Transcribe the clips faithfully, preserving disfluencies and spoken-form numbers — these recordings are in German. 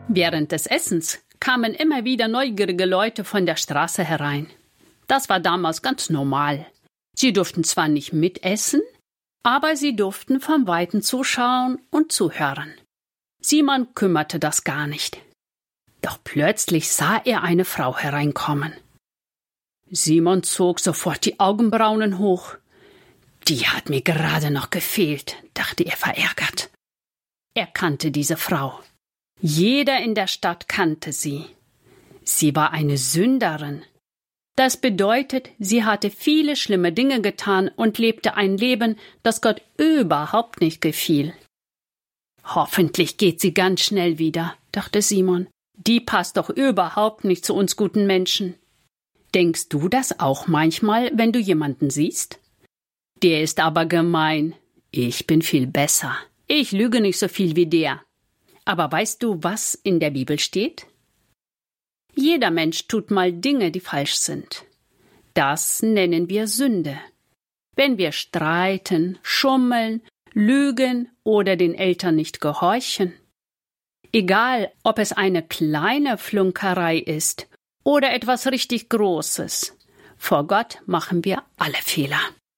Während des Essens kamen immer wieder neugierige Leute von der Straße herein. Das war damals ganz normal. Sie durften zwar nicht mitessen, aber sie durften vom Weiten zuschauen und zuhören. Simon kümmerte das gar nicht. Doch plötzlich sah er eine Frau hereinkommen. Simon zog sofort die Augenbrauen hoch. Die hat mir gerade noch gefehlt, dachte er verärgert. Er kannte diese Frau. Jeder in der Stadt kannte sie. Sie war eine Sünderin. Das bedeutet, sie hatte viele schlimme Dinge getan und lebte ein Leben, das Gott überhaupt nicht gefiel. Hoffentlich geht sie ganz schnell wieder, dachte Simon. Die passt doch überhaupt nicht zu uns guten Menschen. Denkst du das auch manchmal, wenn du jemanden siehst? Der ist aber gemein. Ich bin viel besser. Ich lüge nicht so viel wie der. Aber weißt du, was in der Bibel steht? Jeder Mensch tut mal Dinge, die falsch sind. Das nennen wir Sünde. Wenn wir streiten, schummeln, lügen oder den Eltern nicht gehorchen. Egal, ob es eine kleine Flunkerei ist oder etwas richtig Großes. Vor Gott machen wir alle Fehler.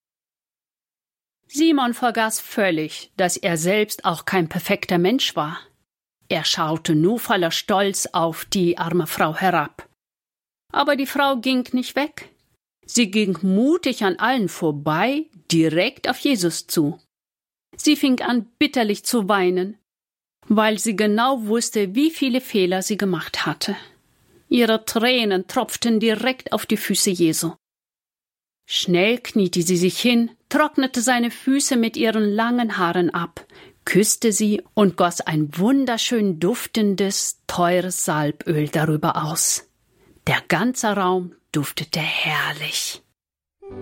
Simon vergaß völlig, dass er selbst auch kein perfekter Mensch war. Er schaute nur voller Stolz auf die arme Frau herab. Aber die Frau ging nicht weg. Sie ging mutig an allen vorbei, direkt auf Jesus zu. Sie fing an, bitterlich zu weinen, weil sie genau wusste, wie viele Fehler sie gemacht hatte. Ihre Tränen tropften direkt auf die Füße Jesu. Schnell kniete sie sich hin, trocknete seine Füße mit ihren langen Haaren ab, küsste sie und goss ein wunderschön duftendes, teures Salböl darüber aus. Der ganze Raum duftete herrlich.